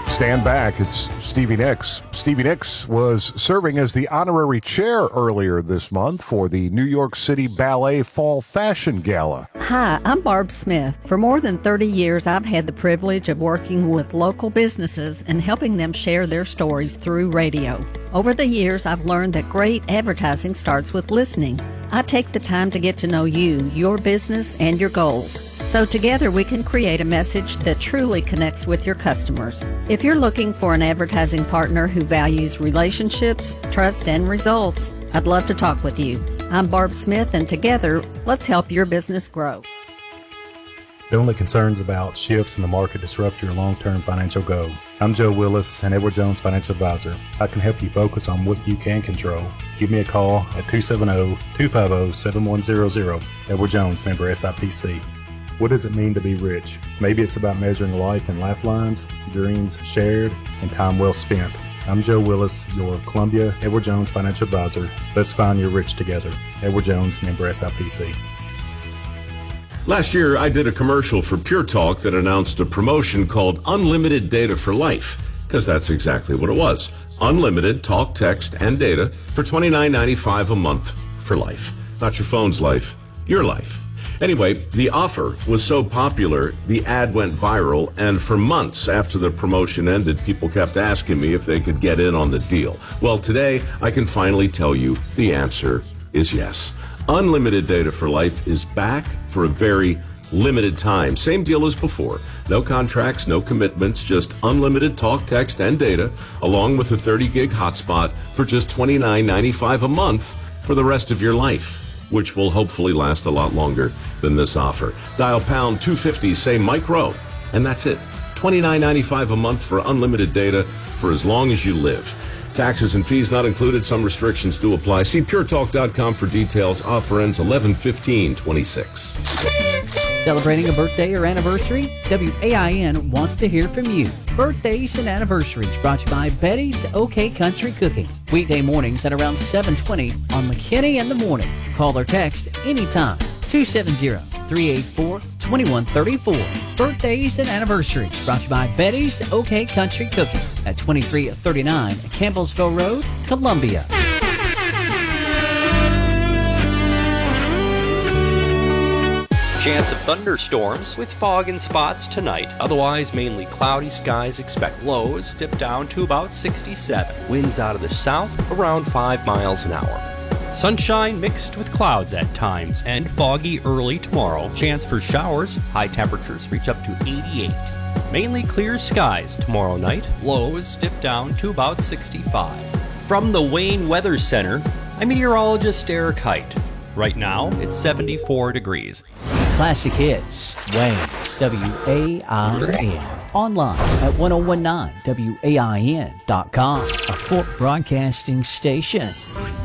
Stand back. It's Stevie Nicks. Stevie Nicks was serving as the honorary chair earlier this month for the New York City Ballet Fall Fashion Gala. Hi, I'm Barb Smith. For more than 30 years, I've had the privilege of working with local businesses and helping them share their stories through radio. Over the years, I've learned that great advertising starts with listening. I take the time to get to know you, your business, and your goals. So together we can create a message that truly connects with your customers. If you're looking for an advertising partner who values relationships, trust, and results, I'd love to talk with you. I'm Barb Smith, and together, let's help your business grow. Don't let concerns about shifts in the market disrupt your long-term financial goal. I'm Joe Willis, an Edward Jones Financial Advisor. I can help you focus on what you can control. Give me a call at 270-250-7100. Edward Jones, member SIPC. What does it mean to be rich? Maybe it's about measuring life in lifelines, dreams shared, and time well spent. I'm Joe Willis, your Columbia Edward Jones Financial Advisor. Let's find your rich together. Edward Jones, member SIPC. Last year, I did a commercial for Pure Talk that announced a promotion called Unlimited Data for Life, because that's exactly what it was. Unlimited talk, text, and data for $29.95 a month for life. Not your phone's life, your life. Anyway, the offer was so popular, the ad went viral, and for months after the promotion ended, people kept asking me if they could get in on the deal. Well, today, I can finally tell you the answer is yes. Unlimited Data for Life is back for a very limited time. Same deal as before. No contracts, no commitments, just unlimited talk, text, and data, along with a 30-gig hotspot for just $29.95 a month for the rest of your life, which will hopefully last a lot longer than this offer. Dial pound 250, say Mike Rowe, and that's it. $29.95 a month for unlimited data for as long as you live. Taxes and fees not included. Some restrictions do apply. See puretalk.com for details. Offer ends 11/15/26. Celebrating a birthday or anniversary? WAIN wants to hear from you. Birthdays and anniversaries brought to you by Betty's OK Country Cooking. Weekday mornings at around 7:20 on McKinney in the Morning. Call or text anytime. 270-384-2134. Birthdays and anniversaries brought to you by Betty's OK Country Cooking at 2339 Campbellsville Road, Columbia. Chance of thunderstorms with fog and spots tonight. Otherwise, mainly cloudy skies. Expect lows dip down to about 67. Winds out of the south around 5 miles an hour. Sunshine mixed with clouds at times and foggy early tomorrow. Chance for showers. High temperatures reach up to 88. Mainly clear skies tomorrow night. Lows dip down to about 65. From the Wayne Weather Center, I'm meteorologist Eric Height. Right now, it's 74 degrees. Classic Hits, Wayne's WAIN. Online at 1019WAIN.com. A Fort Broadcasting Station.